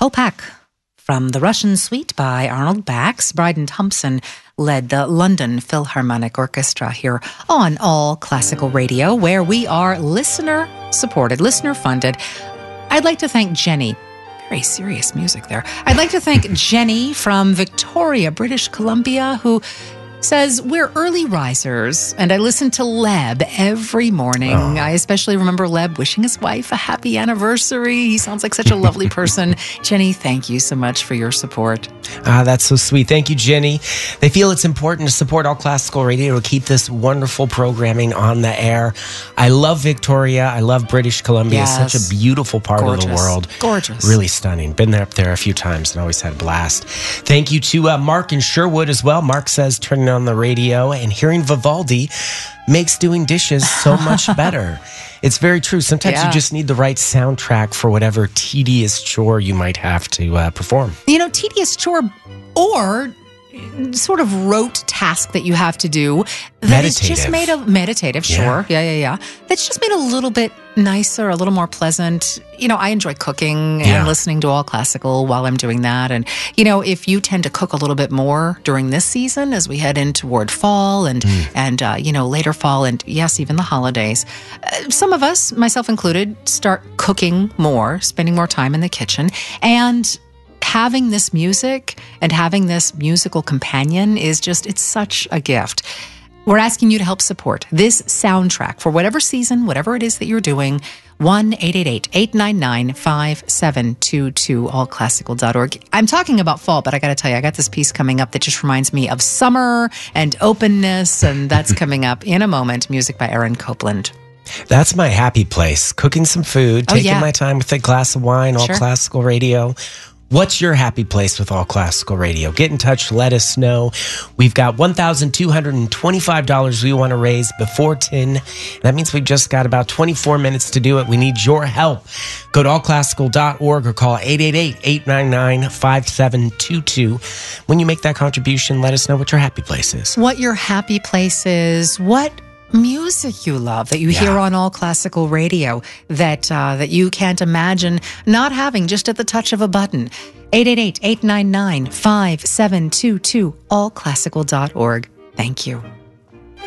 Opak from the Russian Suite by Arnold Bax. Bryden Thompson led the London Philharmonic Orchestra here on All Classical Radio, where we are listener-supported, listener-funded. I'd like to thank Jenny. Very serious music there. I'd like to thank Jenny from Victoria, British Columbia, who says, we're early risers, and I listen to Leb every morning. Oh. I especially remember Leb wishing his wife a happy anniversary. He sounds like such a lovely person. Jenny, thank you so much for your support. That's so sweet. Thank you, Jenny. They feel it's important to support All Classical Radio to keep this wonderful programming on the air. I love Victoria. I love British Columbia. Yes. It's such a beautiful part of the world. Gorgeous. Really stunning. Been up there a few times and always had a blast. Thank you to Mark in Sherwood as well. Mark says, turning on the radio and hearing Vivaldi makes doing dishes so much better. It's very true. Sometimes you just need the right soundtrack for whatever tedious chore you might have to perform. You know, tedious chore or sort of rote task that you have to do that is just made a meditative, sure. Yeah. That's just made a little bit nicer, a little more pleasant. You know, I enjoy cooking and listening to All Classical while I'm doing that. And, you know, if you tend to cook a little bit more during this season as we head in toward fall and later fall and, yes, even the holidays, some of us, myself included, start cooking more, spending more time in the kitchen. And having this music and having this musical companion is just, it's such a gift. We're asking you to help support this soundtrack for whatever season, whatever it is that you're doing. 1-888-899-5722, allclassical.org. I'm talking about fall, but I got to tell you, I got this piece coming up that just reminds me of summer and openness, and that's coming up in a moment. Music by Aaron Copland. That's my happy place. Cooking some food, taking my time with a glass of wine, All Classical Radio. What's your happy place with All Classical Radio? Get in touch. Let us know. We've got $1,225 we want to raise before 10. That means we've just got about 24 minutes to do it. We need your help. Go to allclassical.org or call 888-899-5722. When you make that contribution, let us know what your happy place is. What your happy place is. What music you love that you hear on All Classical Radio that you can't imagine not having just at the touch of a button. 888-899-5722, allclassical.org. Thank you.